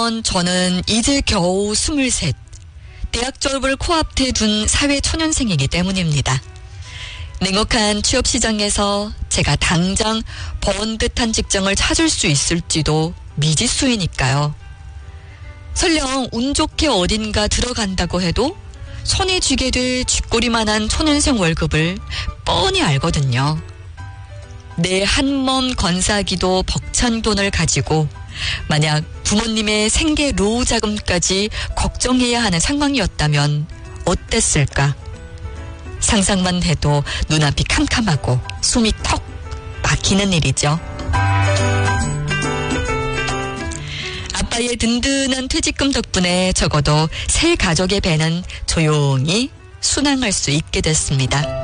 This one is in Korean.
저는 이제 겨우 23. 대학 졸업을 코앞에 둔 사회초년생이기 때문입니다. 냉혹한 취업시장에서 제가 당장 번듯한 직장을 찾을 수 있을지도 미지수이니까요. 설령 운 좋게 어딘가 들어간다고 해도 손에 쥐게 될 쥐꼬리만한 초년생 월급을 뻔히 알거든요. 내 한몸 건사하기도 벅찬 돈을 가지고 만약 부모님의 생계 노후 자금까지 걱정해야 하는 상황이었다면 어땠을까? 상상만 해도 눈앞이 캄캄하고 숨이 턱 막히는 일이죠. 아빠의 든든한 퇴직금 덕분에 적어도 새 가족의 배는 조용히 순항할 수 있게 됐습니다.